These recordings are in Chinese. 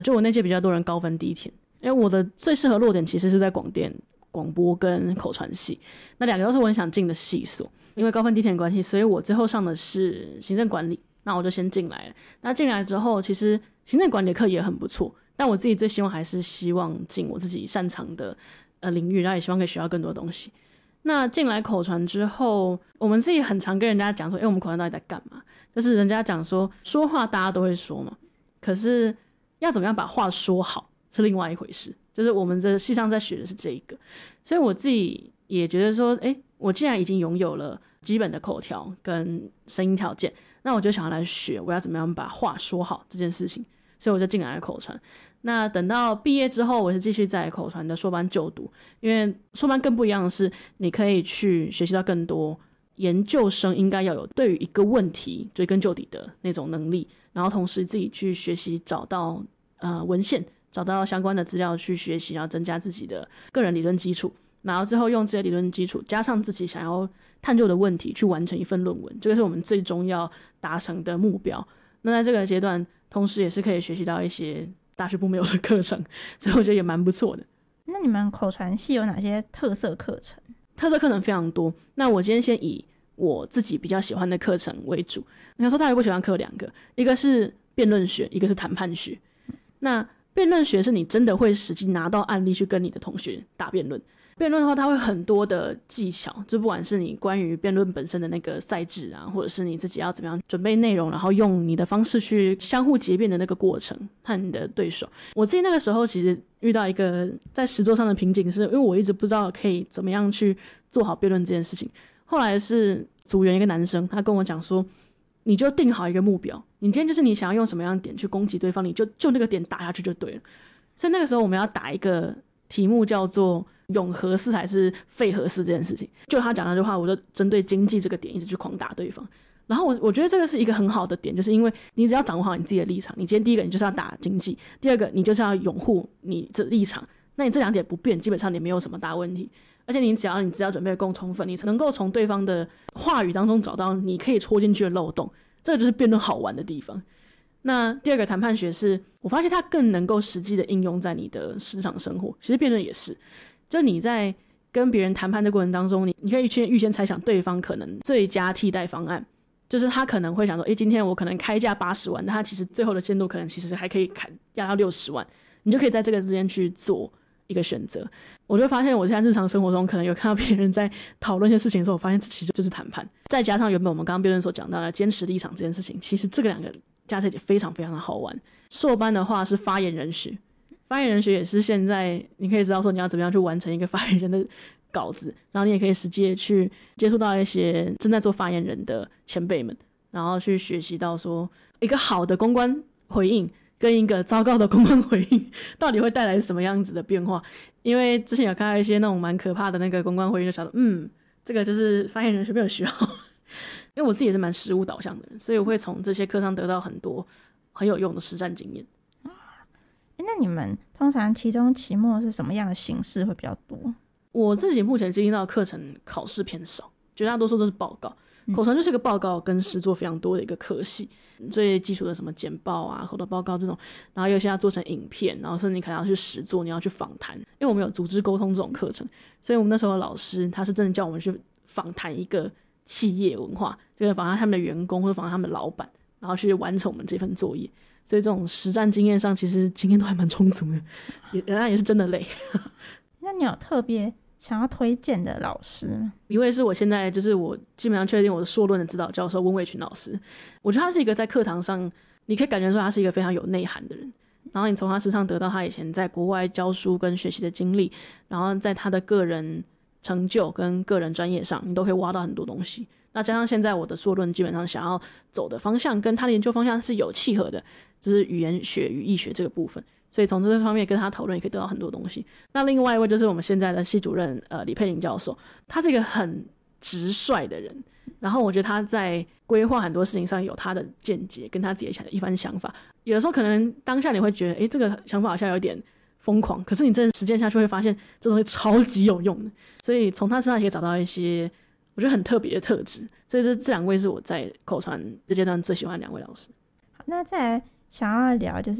就我那届比较多人高分低填，因为我的最适合落点其实是在广电、广播跟口传系，那两个都是我很想进的系所。因为高分低填的关系，所以我最后上的是行政管理，那我就先进来了。那进来之后，其实行政管理的课也很不错，但我自己最希望还是希望进我自己擅长的领域，然后也希望可以学到更多东西。那进来口传之后，我们自己很常跟人家讲说，我们口传到底在干嘛？就是人家讲说话大家都会说嘛，可是要怎么样把话说好是另外一回事，就是我们这系上在学的是这一个。所以我自己也觉得说，我既然已经拥有了基本的口条跟声音条件，那我就想要来学我要怎么样把话说好这件事情，所以我就进来了口传。那等到毕业之后，我是继续在口传的硕班就读，因为硕班更不一样的是，你可以去学习到更多研究生应该要有对于一个问题追根究底的那种能力，然后同时自己去学习找到文献，找到相关的资料去学习，然后增加自己的个人理论基础，然后最后用这些理论基础加上自己想要探究的问题去完成一份论文，这个是我们最终要达成的目标。那在这个阶段同时也是可以学习到一些大学部没有的课程，所以我觉得也蛮不错的。 那你们口传系有哪些特色课程？ 特色课程非常多，那我今天先以我自己比较喜欢的课程为主。你说大学不喜欢课两个，一个是辩论学，一个是谈判学。那辩论学是你真的会实际拿到案例去跟你的同学打辩论，辩论的话它会很多的技巧，就不管是你关于辩论本身的那个赛制啊，或者是你自己要怎么样准备内容，然后用你的方式去相互结辩的那个过程和你的对手。我自己那个时候其实遇到一个在实作上的瓶颈，是因为我一直不知道可以怎么样去做好辩论这件事情。后来是组员一个男生，他跟我讲说，你就定好一个目标，你今天就是你想要用什么样的点去攻击对方，你就那个点打下去就对了。所以那个时候我们要打一个题目叫做永和式还是废和式这件事情，就他讲那句话，我就针对经济这个点一直去狂打对方。然后我觉得这个是一个很好的点，就是因为你只要掌握好你自己的立场，你今天第一个你就是要打经济，第二个你就是要拥护你的立场，那你这两点不变，基本上你没有什么大问题。而且你只要你资料准备够充分，你能够从对方的话语当中找到你可以戳进去的漏洞，这个就是辩论好玩的地方。那第二个谈判学是我发现它更能够实际的应用在你的日常生活，其实辩论也是，就你在跟别人谈判的过程当中，你可以去预先猜想对方可能最佳替代方案，就是他可能会想说，今天我可能开价80万，但他其实最后的限度可能其实还可以压到60万，你就可以在这个之间去做一个选择。我就发现我现在日常生活中可能有看到别人在讨论一些事情的时候，我发现这其实就是谈判，再加上原本我们刚刚辩论所讲到的坚持立场这件事情，其实这个两个加在一起非常非常的好玩。硕班的话是发言人学，发言人学也是现在你可以知道说你要怎么样去完成一个发言人的稿子，然后你也可以实际的去接触到一些正在做发言人的前辈们，然后去学习到说一个好的公关回应跟一个糟糕的公关回应到底会带来什么样子的变化。因为之前有看到一些那种蛮可怕的那个公关回应，就想说这个就是发言人学没有学好因为我自己也是蛮实务导向的人，所以我会从这些课上得到很多很有用的实战经验。 那你们通常期中期末是什么样的形式会比较多？ 我自己目前经历到的课程考试偏少，绝大多数都是报告。口传就是一个报告跟实作非常多的一个科系，最基础的什么简报啊、口头报告这种，然后有些要做成影片，然后甚至你可能要去实作，你要去访谈。因为我们有组织沟通这种课程，所以我们那时候的老师他是真的叫我们去访谈一个企业文化，就是访谈他们的员工或者访谈他们的老板，然后去完成我们这份作业。所以这种实战经验上其实经验都还蛮充足的，也是真的累那你有特别想要推荐的老师吗？ 一位是我现在就是我基本上确定我的硕论的指导教授温伟群老师，我觉得他是一个在课堂上你可以感觉出他是一个非常有内涵的人，然后你从他身上得到他以前在国外教书跟学习的经历，然后在他的个人成就跟个人专业上你都可以挖到很多东西。那加上现在我的硕论基本上想要走的方向跟他的研究方向是有契合的，就是语言学与医学这个部分，所以从这个方面跟他讨论也可以得到很多东西。那另外一位就是我们现在的系主任李佩玲教授，他是一个很直率的人，然后我觉得他在规划很多事情上有他的见解跟他自己的一番想法，有的时候可能当下你会觉得这个想法好像有点疯狂，可是你真的实践下去会发现这东西超级有用的，所以从他身上也可以找到一些我觉得很特别的特质。所以这两位是我在口传这阶段最喜欢的两位老师。 好，那再来想要聊就是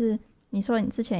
你说你之前